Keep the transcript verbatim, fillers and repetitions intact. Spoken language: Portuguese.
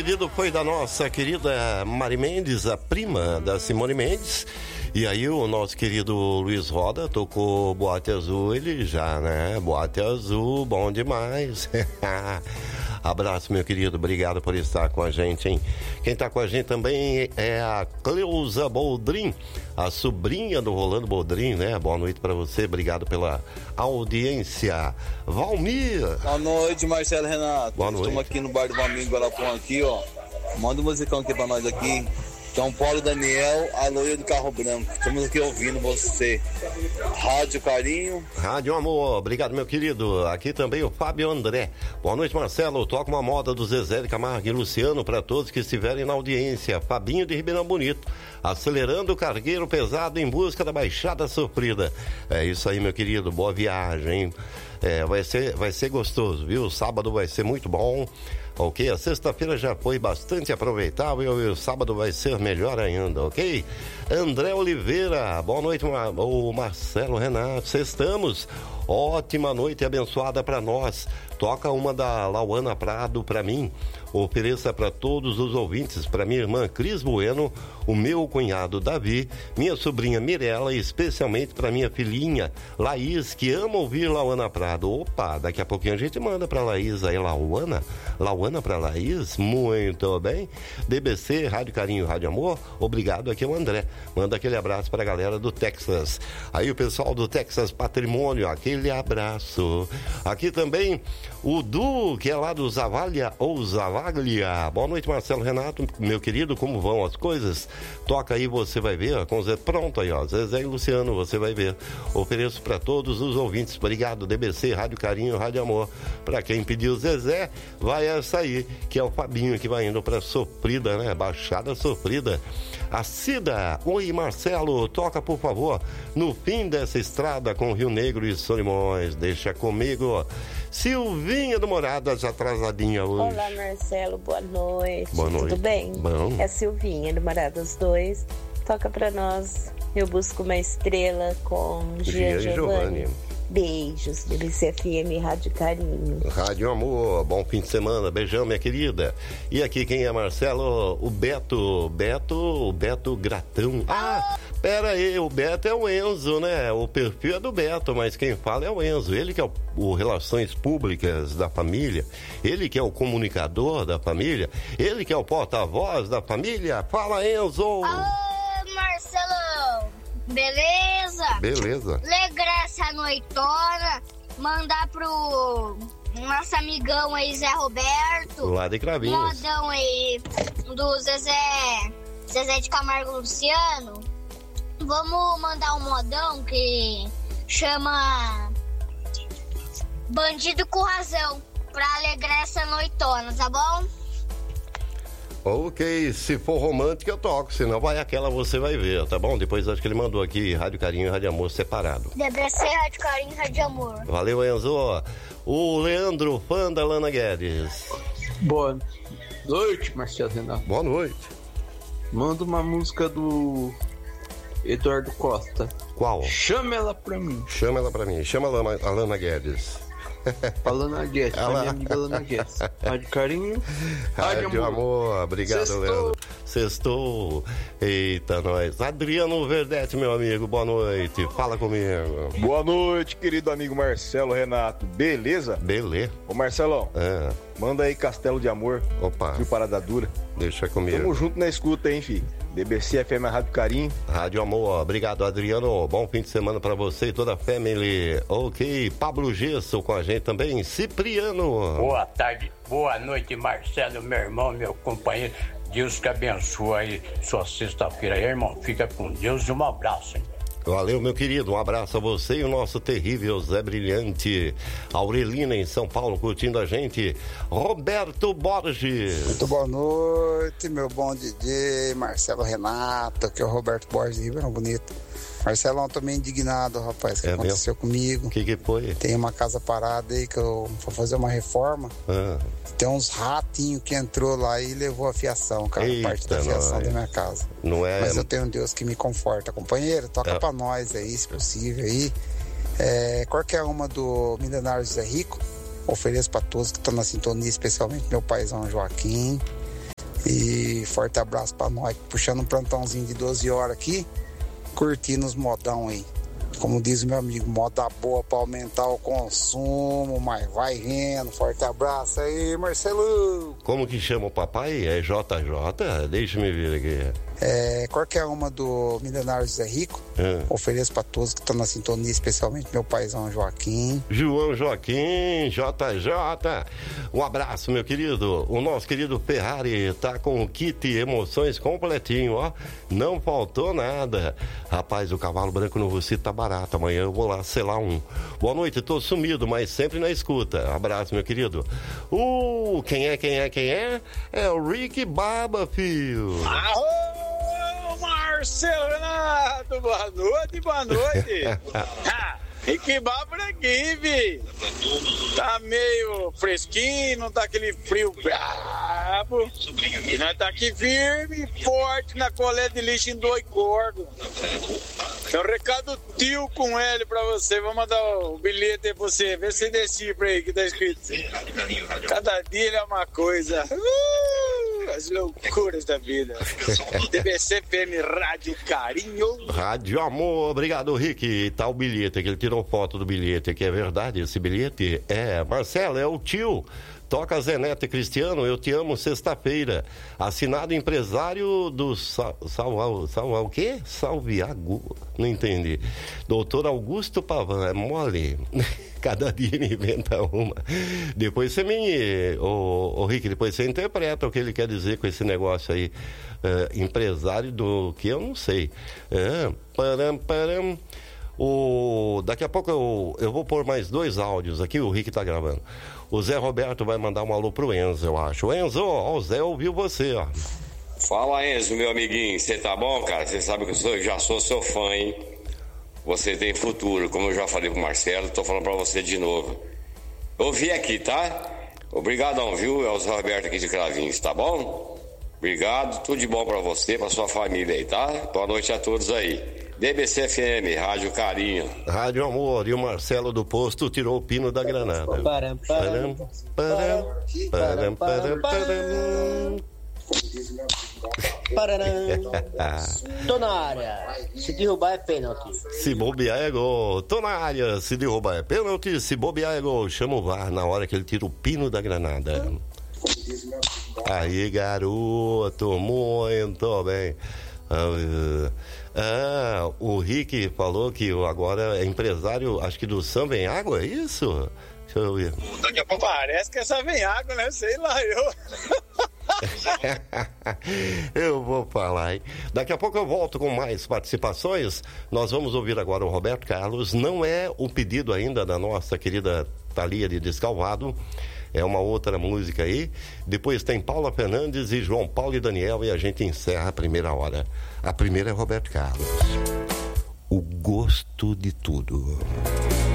pedido foi da nossa querida Mari Mendes, a prima da Simone Mendes. E aí o nosso querido Luiz Roda tocou Boate Azul, ele já, né? Boate Azul, bom demais. Abraço, meu querido, obrigado por estar com a gente, hein? Quem tá com a gente também é a Cleusa Boldrin, a sobrinha do Rolando Boldrin, né? Boa noite pra você, obrigado pela audiência. Valmir! Boa noite, Marcelo Renato. Boa noite. Estamos aqui no bar do meu amigo Galapão aqui, ó. Manda um musicão aqui pra nós aqui. São Paulo Daniel, a loira do carro branco. Estamos aqui ouvindo você. Rádio Carinho. Rádio Amor, obrigado, meu querido. Aqui também o Fábio André. Boa noite, Marcelo. Toca uma moda do Zezé de Camargo e Luciano para todos que estiverem na audiência. Fabinho de Ribeirão Bonito, acelerando o cargueiro pesado em busca da Baixada Sofrida. É isso aí, meu querido. Boa viagem. É, vai ser, vai ser gostoso, viu? Sábado vai ser muito bom. Ok? A sexta-feira já foi bastante aproveitável e o sábado vai ser melhor ainda, ok? André Oliveira, boa noite, o Marcelo Renato, sextamos. Ótima noite abençoada para nós. Toca uma da Lauana Prado para mim. Ofereça para todos os ouvintes, para minha irmã Cris Bueno, o meu cunhado Davi, minha sobrinha Mirella e especialmente para minha filhinha Laís, que ama ouvir Lauana Prado. Opa, daqui a pouquinho a gente manda para Laís aí, Lauana. Lauana para Laís, muito bem. D B C, Rádio Carinho, Rádio Amor, obrigado, aqui é o André. Manda aquele abraço para a galera do Texas. Aí o pessoal do Texas Patrimônio, aquele abraço. Aqui também o Du, que é lá do Zavalha ou Zavaglia. Boa noite, Marcelo Renato, meu querido, como vão as coisas? Toca aí, você vai ver, com Zé, pronto aí, ó, Zezé e Luciano, você vai ver. Ofereço para todos os ouvintes, obrigado, D B C, Rádio Carinho, Rádio Amor. Para quem pediu Zezé, vai essa aí, que é o Fabinho, que vai indo para Sofrida, né, Baixada Sofrida. A Cida, oi Marcelo, toca por favor, no fim dessa estrada com Rio Negro e Solimões, deixa comigo. Silvinha do Moradas, atrasadinha hoje. Olá Marcelo, boa noite. Boa noite. Tudo bem? Bom. É Silvinha do Moradas dois. Toca pra nós. Eu busco uma estrela com Gia Giovanni. Beijos, B B C F M, Rádio Carinho. Rádio Amor, bom fim de semana, beijão, minha querida. E aqui quem é Marcelo? O Beto, Beto, o Beto Gratão. Ah, pera aí, o Beto é o Enzo, né? O perfil é do Beto, mas quem fala é o Enzo. Ele que é o, o Relações Públicas da família, ele que é o comunicador da família, ele que é o porta-voz da família. Fala, Enzo! Alô, Marcelão! Beleza? Beleza. Alegrar essa noitona, mandar pro nosso amigão aí, Zé Roberto. Lá de Cravinhos. Modão aí do Zezé, Zezé de Camargo Luciano. Vamos mandar um modão que chama Bandido com Razão, pra alegrar essa noitona, tá bom? Ok, se for romântica eu toco, senão vai aquela, você vai ver, tá bom? Depois acho que ele mandou aqui Rádio Carinho e Rádio Amor separado. D B C, Rádio Carinho e Rádio Amor. Valeu, Enzo. O Leandro, fã da Lana Guedes. Boa noite, Marcelo Renato. Boa noite. Manda uma música do Eduardo Costa. Qual? Chama ela pra mim. Chama ela pra mim, chama a Lana, a Lana Guedes. A Lana Guedes, a minha amiga Lana Guedes. Rádio Carinho, Rádio, Rádio Amor. Amor. Obrigado, Sextou. Leandro. Sextou. Eita, nós. Adriano Verdete, meu amigo, boa noite. Fala comigo. Boa noite, querido amigo Marcelo Renato. Beleza? Beleza. Ô, Marcelão, é. manda aí Castelo de Amor. Opa. Viu, Parada Dura. Deixa comigo. Tamo junto na escuta, hein, filho. D B C F M, Rádio Carinho. Rádio Amor, obrigado, Adriano. Bom fim de semana pra você e toda a family. Ok, Pablo Gesso com a gente também. Cipriano. Boa tarde, boa noite, Marcelo, meu irmão, meu companheiro. Deus que abençoe aí sua sexta-feira aí, irmão. Fica com Deus e um abraço, hein? Valeu, meu querido, um abraço a você e o nosso terrível Zé Brilhante. Aurelina em São Paulo curtindo a gente. Roberto Borges. Muito boa noite, meu bom D J Marcelo Renato, que é o Roberto Borges, Ribeirão Bonito. Marcelão, tô meio indignado, rapaz, que é aconteceu mesmo? Comigo. O que que foi? Tem uma casa parada aí que eu vou fazer uma reforma. Ah. Tem uns ratinhos que entrou lá e levou a fiação, cara. Eita, parte da fiação da minha casa. Não é... Mas eu tenho um Deus que me conforta. Companheiro, toca é. pra nós aí, se possível aí. É, qualquer uma do Milionário José Rico, ofereço pra todos que estão na sintonia, especialmente meu paizão Joaquim. E forte abraço pra nós, puxando um plantãozinho de doze horas aqui, curtindo os modão aí. Como diz o meu amigo, moda boa pra aumentar o consumo, mas vai vendo. Forte abraço aí, Marcelo. Como que chama o papai? É J J? Deixa-me ver aqui. É, qualquer uma do Milionário José Rico. É. Ofereço para todos que estão na sintonia, especialmente meu paizão Joaquim. João Joaquim, J J. Um abraço, meu querido. O nosso querido Ferrari tá com o kit emoções completinho, ó. Não faltou nada. Rapaz, o cavalo branco no Rucito tá barato. Amanhã eu vou lá selar um. Boa noite, tô sumido, mas sempre na escuta. Abraço, meu querido. Uh, quem é, quem é, quem é? É o Rick Baba, filho. Arro! Marcelo Renato, boa noite, boa noite. ah, Rick Baba por aqui, vi. Tá meio fresquinho, não tá aquele frio brabo. E nós tá aqui firme e forte na coleta de lixo em dois gordos. Tem um recado tio com ele pra você. Vou mandar o bilhete aí pra você. Vê se decifra aí que tá escrito. Cada dia ele é uma coisa. Uh, as loucuras da vida. D B C F M Rádio Carinho. Rádio Amor. Obrigado, Rick. Tá o bilhete, que ele tirou foto do bilhete, que é verdade esse bilhete. É, Marcelo, é o tio. Toca Zé Neto e Cristiano, eu te amo, sexta-feira. Assinado empresário do Sal, Sal, Sal, o quê? Salviago, não entendi. Doutor Augusto Pavan, é mole. Cada dia ele inventa uma. Depois você me... Ô, ô Rick, depois você interpreta o que ele quer dizer com esse negócio aí. É, empresário do que eu não sei. É, param, param. O, daqui a pouco eu, eu vou pôr mais dois áudios aqui, o Rick tá gravando. O Zé Roberto vai mandar um alô pro Enzo, eu acho. Enzo, ó, o Zé ouviu você, ó. Fala, Enzo, meu amiguinho, você tá bom, cara? Você sabe que eu sou, já sou seu fã, hein? Você tem futuro, como eu já falei pro Marcelo, tô falando pra você de novo. Eu vi aqui, tá? Obrigadão, viu? É o Zé Roberto aqui de Cravinhos, tá bom? Obrigado, tudo de bom pra você, pra sua família aí, tá? Boa noite a todos aí. D B C F M, Rádio Carinho. Rádio Amor, e o Marcelo do Posto tirou o pino da granada. Param, param, param, param, param, param. Tô na área. Se derrubar é pênalti. Se bobear é gol. Tô na área. Se derrubar é pênalti. Se bobear é gol. Chama o V A R na hora que ele tira o pino da granada. Aí, garoto. Muito bem. Ah, o Rick falou que agora é empresário, acho que do Sam Vem Água, é isso? Deixa eu ver. Daqui a pouco parece que é Sam Vem Água, né? Sei lá, eu. Eu vou falar, hein? Daqui a pouco eu volto com mais participações. Nós vamos ouvir agora o Roberto Carlos. Não é o pedido ainda da nossa querida Thalia de Descalvado. É uma outra música aí. Depois tem Paula Fernandes e João Paulo e Daniel. E a gente encerra a primeira hora. A primeira é Roberto Carlos. O gosto de tudo.